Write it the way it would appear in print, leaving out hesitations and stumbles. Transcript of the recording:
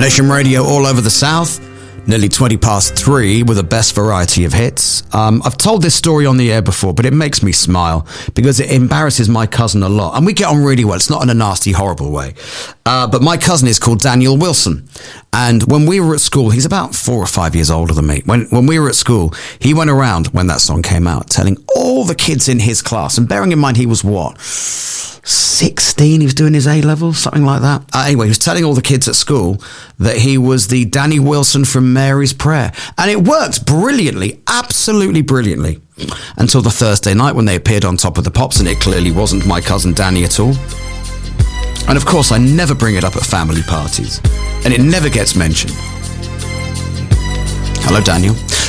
Nation Radio all over the South, nearly 20 past 3 with the best variety of hits. I've told this story on the air before, but it makes me smile because it embarrasses my cousin a lot. And we get on really well. It's not in a nasty, horrible way. But my cousin is called Daniel Wilson. And when we were at school, he's about 4 or 5 years older than me. When we were at school, he went around when that song came out, telling all the kids in his class, and bearing in mind he was what? 16, he was doing his A-levels, something like that. Anyway, he was telling all the kids at school that he was the Danny Wilson from Mary's Prayer. And it worked brilliantly, absolutely brilliantly, until the Thursday night when they appeared on Top of the Pops, and it clearly wasn't my cousin Danny at all. And of course, I never bring it up at family parties, and it never gets mentioned. Hello, Daniel.